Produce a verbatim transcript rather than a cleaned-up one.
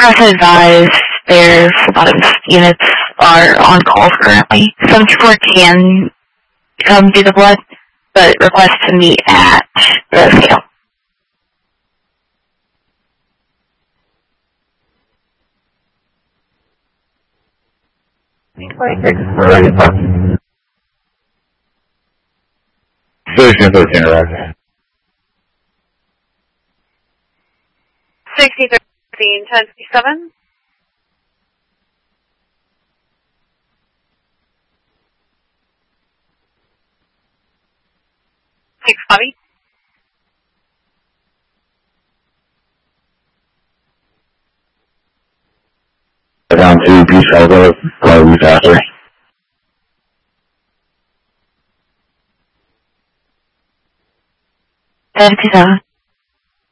Progressive advised their phlebotomist units are on call currently. Some people can come do the blood, but request to meet at the scale. Station thirteen, Roger. sixty thirteen, ten fifty-seven. Six Bobby. Down to Beach Elbow, Chloe after. seventy-seven.